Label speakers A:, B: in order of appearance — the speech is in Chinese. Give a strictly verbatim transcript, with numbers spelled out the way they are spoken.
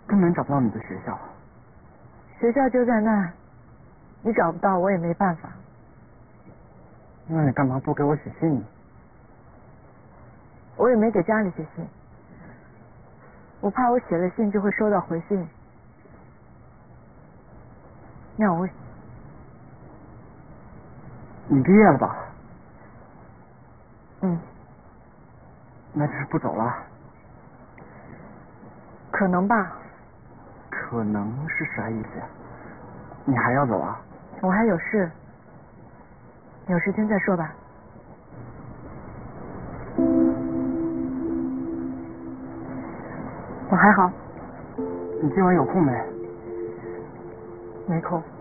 A: 根本找不到你的学校。
B: 学校就在那儿，你找不到我也没办法。
A: 那你干嘛不给我写信呢？
B: 我也没给家里写信，我怕我写了信就会收到回信。那我，
A: 你毕业了吧？
B: 嗯。
A: 那就是不走了？
B: 可能吧。
A: 可能是啥意思呀？你还要走啊？
B: 我还有事，有时间再说吧。我还好。
A: 你今晚有空没？
B: 没空。